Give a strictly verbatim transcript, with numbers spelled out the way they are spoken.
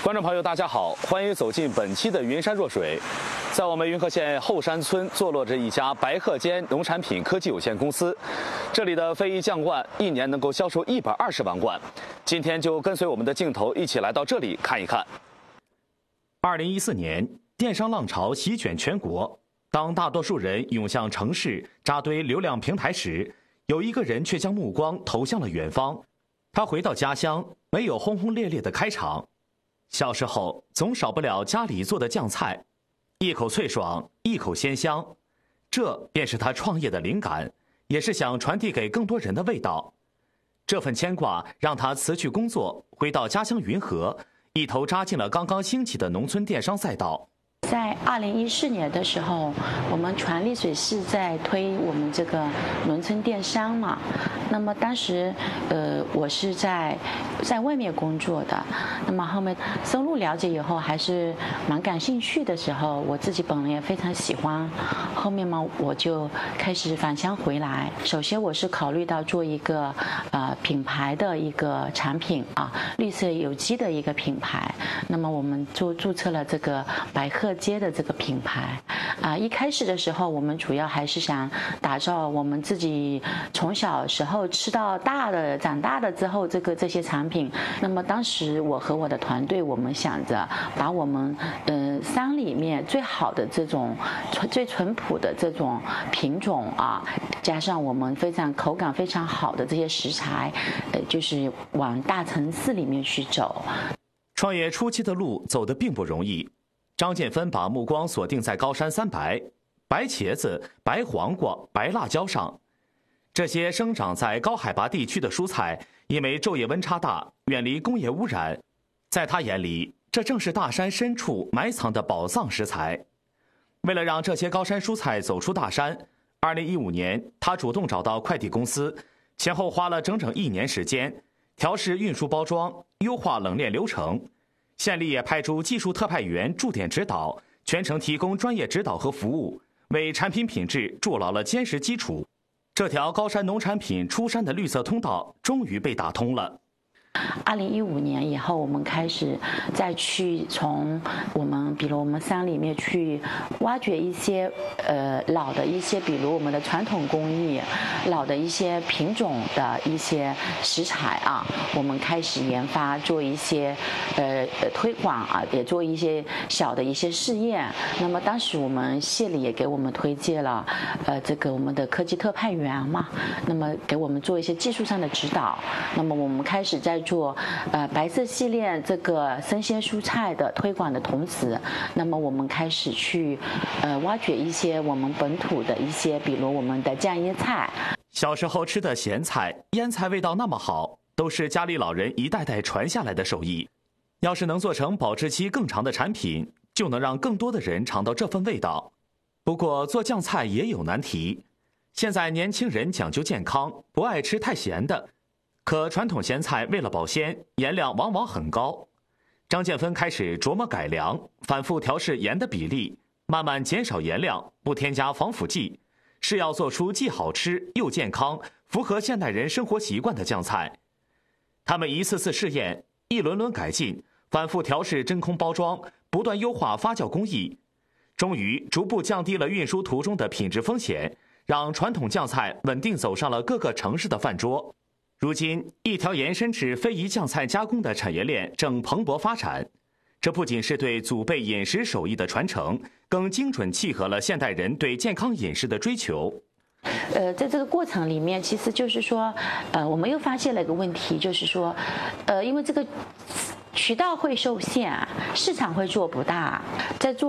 观众朋友，大家好，欢迎走进本期的云山若水。在我们云和县后山村坐落着一家白鹤间农产品科技有限公司，这里的非遗酱罐一年能够销售一百二十万罐。今天就跟随我们的镜头一起来到这里看一看。二零一四年，电商浪潮席卷全国，当大多数人涌向城市扎堆流量平台时，有一个人却将目光投向了远方。他回到家乡，没有轰轰烈烈的开场。小时候总少不了家里做的酱菜，一口脆爽，一口鲜香，这便是他创业的灵感，也是想传递给更多人的味道。这份牵挂让他辞去工作，回到家乡云和，一头扎进了刚刚兴起的农村电商赛道。 在二零一四年的时候，我们传丽水是在推我们这个农村电商嘛。那么当时，呃，我是在在外面工作的。那么后面深入了解以后，还是蛮感兴趣的时候，我自己本人也非常喜欢。后面嘛，我就开始返乡回来。首先，我是考虑到做一个呃品牌的一个产品啊，绿色有机的一个品牌。那么我们就注册了这个白鹤街的这个品牌啊，一开始的时候，我们主要还是想打造我们自己从小时候吃到大的、长大的之后这个这些产品。那么当时我和我的团队，我们想着把我们呃山里面最好的这种最淳朴的这种品种啊，加上我们非常口感非常好的这些食材，呃，就是往大城市里面去走。 创业初期的路走得并不容易。张建芬把目光锁定在高山三白、白茄子、白黄瓜、白辣椒上。这些生长在高海拔地区的蔬菜，因为昼夜温差大，远离工业污染，在他眼里，这正是大山深处埋藏的宝藏食材。为了让这些高山蔬菜走出大山，二零一五年，他主动找到快递公司，前后花了整整一年时间，调试运输包装，优化冷链流程。县里也派出技术特派员驻点指导，全程提供专业指导和服务，为产品品质筑牢了坚实基础。这条高山农产品出山的绿色通道终于被打通了。 二零一五年以后，我们开始再去从我们，比如我们山里面去挖掘一些呃老的一些，比如我们的传统工艺、老的一些品种的一些食材啊，我们开始研发，做一些呃推广啊，也做一些小的一些试验。那么当时我们县里也给我们推荐了呃这个我们的科技特派员嘛，那么给我们做一些技术上的指导。那么我们开始在做呃白色系列这个生鲜蔬菜的推广的同时，那么我们开始去呃挖掘一些我们本土的一些，比如我们的酱腌菜。 小时候吃的咸菜、腌菜味道那么好，都是家里老人一代代传下来的手艺。要是能做成保质期更长的产品，就能让更多的人尝到这份味道。不过做酱菜也有难题，现在年轻人讲究健康，不爱吃太咸的。可传统咸菜为了保鲜，盐量往往很高。张建芬开始琢磨改良，反复调试盐的比例，慢慢减少盐量，不添加防腐剂，是要做出既好吃又健康、符合现代人生活习惯的酱菜。他们一次次试验，一轮轮改进，反复调试真空包装，不断优化发酵工艺，终于逐步降低了运输途中的品质风险，让传统酱菜稳定走上了各个城市的饭桌。如今，一条延伸至非遗酱菜加工的产业链正蓬勃发展。这不仅是对祖辈饮食手艺的传承，更精准契合了现代人对健康饮食的追求。 呃，在这个过程里面，其实就是说，呃，我们又发现了一个问题，就是说，呃，因为这个渠道会受限，市场会做不大，在做。